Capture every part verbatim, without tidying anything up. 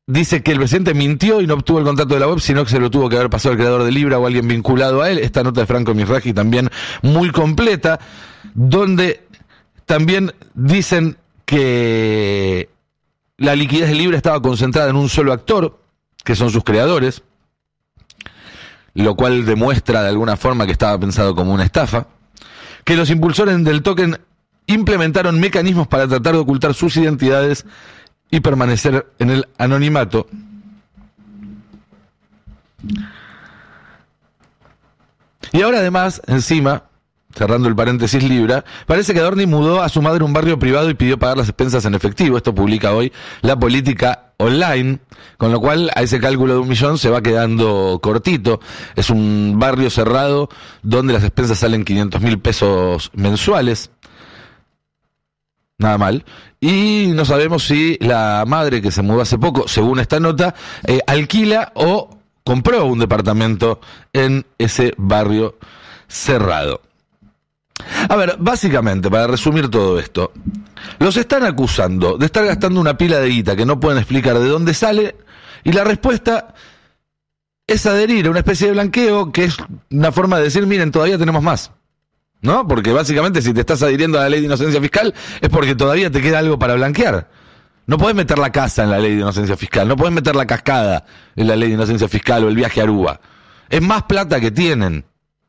dice que el presidente mintió y no obtuvo el contrato de la web, sino que se lo tuvo que haber pasado el creador de Libra o alguien vinculado a él. Esta nota de Franco Misraji también muy completa, donde también dicen que la liquidez de Libra estaba concentrada en un solo actor, que son sus creadores, lo cual demuestra de alguna forma que estaba pensado como una estafa, que los impulsores del token implementaron mecanismos para tratar de ocultar sus identidades y permanecer en el anonimato. Y ahora además, encima, cerrando el paréntesis Libra, parece que Adorni mudó a su madre a un barrio privado y pidió pagar las expensas en efectivo. Esto publica hoy La Política Online, con lo cual a ese cálculo de un millón se va quedando cortito. Es un barrio cerrado donde las expensas salen quinientos mil pesos mensuales. Nada mal. Y no sabemos si la madre que se mudó hace poco, según esta nota, eh, alquila o compró un departamento en ese barrio cerrado. A ver, básicamente, para resumir todo esto, los están acusando de estar gastando una pila de guita que no pueden explicar de dónde sale, y la respuesta es adherir a una especie de blanqueo que es una forma de decir, miren, todavía tenemos más. ¿No? Porque básicamente si te estás adhiriendo a la ley de inocencia fiscal es porque todavía te queda algo para blanquear. No podés meter la casa en la ley de inocencia fiscal, no podés meter la cascada en la ley de inocencia fiscal o el viaje a Aruba. Es más plata que tienen.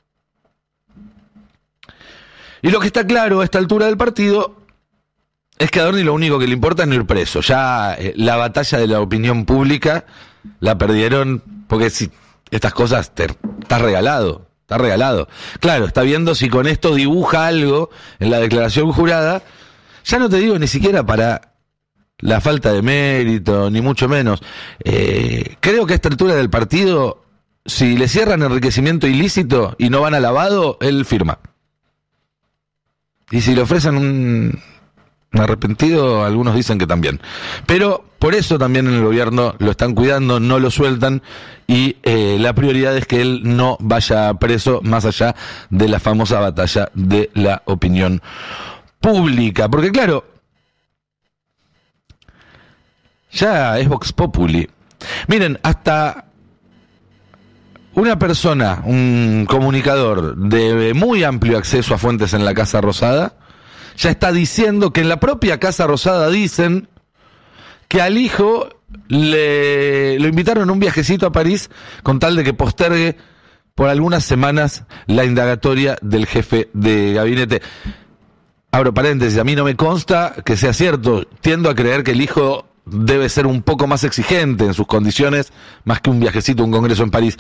Y lo que está claro a esta altura del partido es que a Adorni lo único que le importa es no ir preso. Ya eh, la batalla de la opinión pública la perdieron, porque si estas cosas te estás regalado. Está regalado. Claro, está viendo si con esto dibuja algo en la declaración jurada. Ya no te digo ni siquiera para la falta de mérito, ni mucho menos. Eh, creo que a esta altura del partido, si le cierran enriquecimiento ilícito y no van a lavado, él firma. Y si le ofrecen un, un arrepentido, algunos dicen que también. Pero por eso también en el gobierno lo están cuidando, no lo sueltan, y eh, la prioridad es que él no vaya preso, más allá de la famosa batalla de la opinión pública. Porque claro, ya es Vox Populi. Miren, hasta una persona, un comunicador de muy amplio acceso a fuentes en la Casa Rosada, ya está diciendo que en la propia Casa Rosada dicen que al hijo le lo invitaron a un viajecito a París con tal de que postergue por algunas semanas la indagatoria del jefe de gabinete. Abro paréntesis, a mí no me consta que sea cierto. Tiendo a creer que el hijo debe ser un poco más exigente en sus condiciones, más que un viajecito a un congreso en París.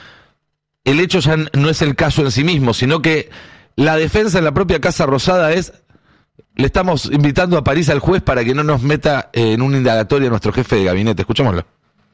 El hecho ya no es el caso en sí mismo, sino que la defensa en la propia Casa Rosada es: le estamos invitando a París al juez para que no nos meta en una indagatoria a nuestro jefe de gabinete. Escuchémoslo.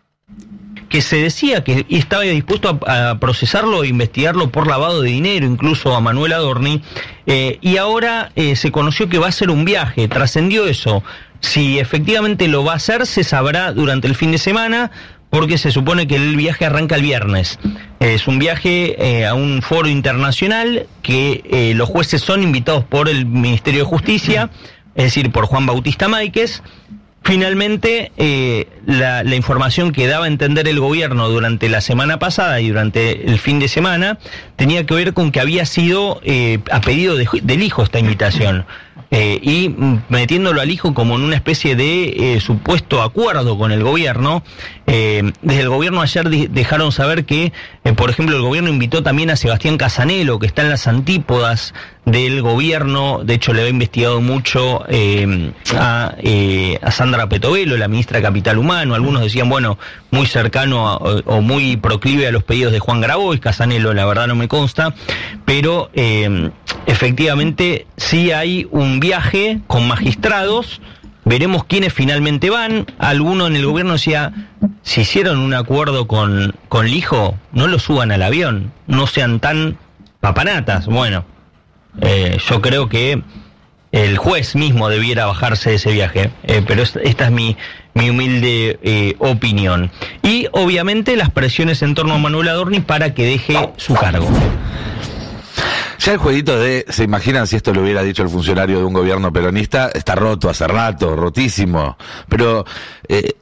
Que se decía que estaba dispuesto a, a procesarlo e investigarlo por lavado de dinero, incluso a Manuel Adorni, eh, y ahora eh, se conoció que va a ser un viaje, trascendió eso. Si efectivamente lo va a hacer, se sabrá durante el fin de semana, porque se supone que el viaje arranca el viernes. Es un viaje eh, a un foro internacional que eh, los jueces son invitados por el Ministerio de Justicia, es decir, por Juan Bautista Máiquez. Finalmente, eh, la, la información que daba a entender el gobierno durante la semana pasada y durante el fin de semana tenía que ver con que había sido eh, a pedido de, del hijo esta invitación. Eh, y metiéndolo al hijo como en una especie de eh, supuesto acuerdo con el gobierno. Eh, desde el gobierno ayer de, dejaron saber que, eh, por ejemplo, el gobierno invitó también a Sebastián Casanelo, que está en las antípodas del gobierno. De hecho, le había investigado mucho eh, a, eh, a Sandra Petovelo, la ministra de Capital Humano. Algunos decían, bueno, muy cercano a, o, o muy proclive a los pedidos de Juan Grabois. Casanelo, la verdad, no me consta. Pero eh, efectivamente sí hay un viaje con magistrados. Veremos quiénes finalmente van. Alguno en el gobierno decía, si hicieron un acuerdo con, con el hijo, no lo suban al avión, no sean tan papanatas. Bueno, eh, yo creo que el juez mismo debiera bajarse de ese viaje, eh, pero esta, esta es mi, mi humilde eh, opinión. Y obviamente las presiones en torno a Manuel Adorni para que deje su cargo. Ya el jueguito de, ¿se imaginan si esto lo hubiera dicho el funcionario de un gobierno peronista? Está roto hace rato, rotísimo. Pero eh,